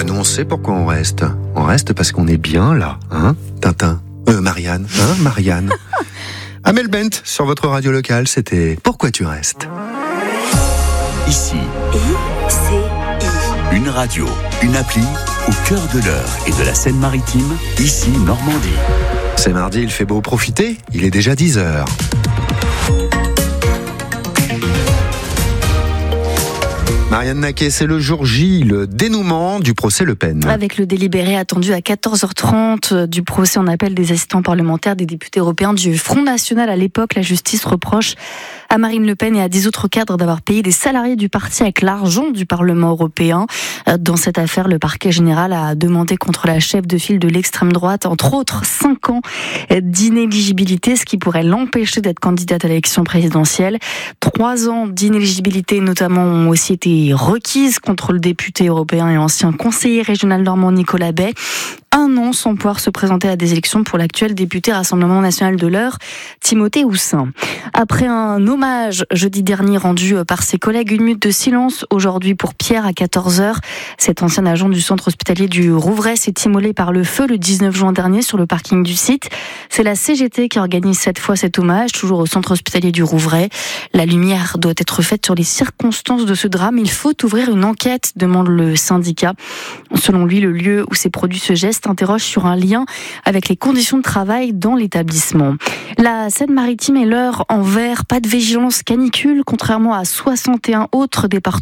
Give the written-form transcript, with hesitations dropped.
Bah nous on sait pourquoi on reste. On reste parce qu'on est bien là, hein, Tintin. Marianne, hein, Marianne. Amel Bent sur votre radio locale, c'était Pourquoi tu restes. Ici, une radio, une appli au cœur de l'Eure et de la Seine-Maritime, ici Normandie. C'est mardi, il fait beau, profiter, il est déjà 10h. Marianne Naquet, c'est le jour J, le dénouement du procès Le Pen. Avec le délibéré attendu à 14h30 du procès en appel des assistants parlementaires des députés européens du Front National. À l'époque, la justice reproche à Marine Le Pen et à 10 autres cadres d'avoir payé des salariés du parti avec l'argent du Parlement européen. Dans cette affaire, le parquet général a demandé contre la chef de file de l'extrême droite, entre autres, 5 ans d'inéligibilité, ce qui pourrait l'empêcher d'être candidate à l'élection présidentielle. 3 ans d'inéligibilité, notamment, ont aussi été requises contre le député européen et ancien conseiller régional normand Nicolas Bay. 1 an sans pouvoir se présenter à des élections pour l'actuel député Rassemblement National de l'Eure, Timothée Houssin. Après un hommage jeudi dernier rendu par ses collègues, 1 minute de silence aujourd'hui pour Pierre à 14h. Cet ancien agent du centre hospitalier du Rouvray s'est immolé par le feu le 19 juin dernier sur le parking du site. C'est la CGT qui organise cette fois cet hommage, toujours au centre hospitalier du Rouvray. La lumière doit être faite sur les circonstances de ce drame. Il faut ouvrir une enquête, demande le syndicat. Selon lui, le lieu où s'est produit ce geste interroge sur un lien avec les conditions de travail dans l'établissement. La Seine-Maritime et l'Eure en vert, pas de vigilance canicule, contrairement à 61 autres départements